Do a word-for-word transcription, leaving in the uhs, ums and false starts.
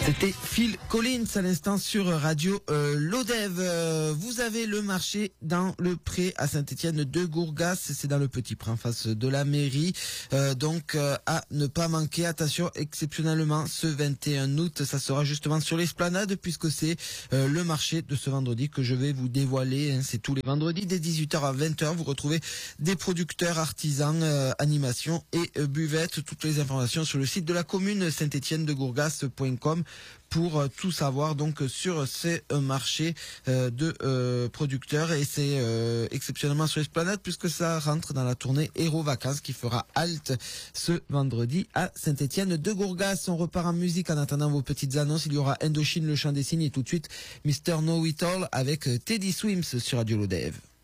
C'était Phil Collins à l'instant sur Radio euh, Lodève. Euh, vous avez le marché dans le Pré à Saint-Étienne de Gourgas. C'est dans le Petit Pré en face de la mairie. Euh, donc euh, à ne pas manquer. Attention, exceptionnellement ce vingt et un août, ça sera justement sur l'esplanade puisque c'est euh, le marché de ce vendredi que je vais vous dévoiler. Hein. C'est tous les vendredis dès dix-huit heures à vingt heures. Vous retrouvez des producteurs, artisans, euh, animations et euh, buvettes. Toutes les informations sur le site de la commune saint étienne de gourgas point com. Pour euh, tout savoir donc sur ces euh, marchés euh, de euh, producteurs, et c'est euh, exceptionnellement sur l'esplanade puisque ça rentre dans la tournée Héros Vacances qui fera halte ce vendredi à Saint-Étienne de Gourgas. On repart en musique en attendant vos petites annonces. Il y aura Indochine, le chant des signes, et tout de suite Mister Know It All avec Teddy Swims sur Radio Lodève.